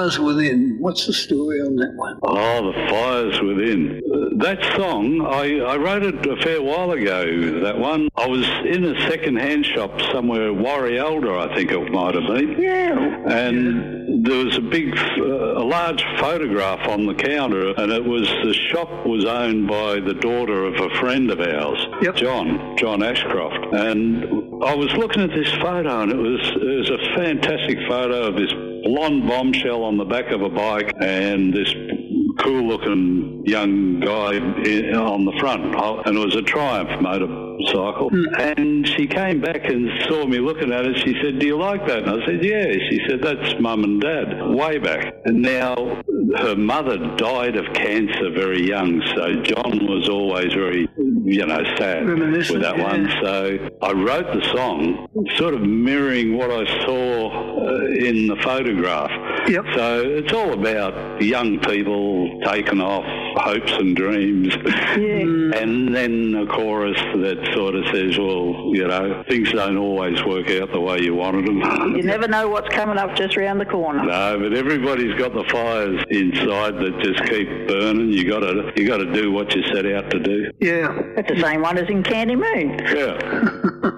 Fires Within. What's the story on that one? Oh, The Fires Within. That song, I wrote it a fair while ago, that one. I was in a second-hand shop somewhere, Warrielda, I think it might have been. Yeah. And there was a large photograph on the counter, and the shop was owned by the daughter of a friend of ours, yep. John Ashcroft. And I was looking at this photo, and it was a fantastic photo of this blonde bombshell on the back of a bike and this cool-looking young guy on the front, and it was a Triumph motorcycle. And she came back and saw me looking at it. She said, "Do you like that?" And I said, "Yeah." She said, "That's Mum and Dad, way back." And now her mother died of cancer very young, so John was always very, sad with that one. So I wrote the song sort of mirroring what I saw in the photograph. Yep. So it's all about young people taking off, hopes and dreams. Yeah. And then a chorus that sort of says, well, things don't always work out the way you wanted them. You never know what's coming up just around the corner. No, but everybody's got the fires inside that just keep burning. You got to do what you set out to do. Yeah. It's the same one as in Candy Moon. Yeah.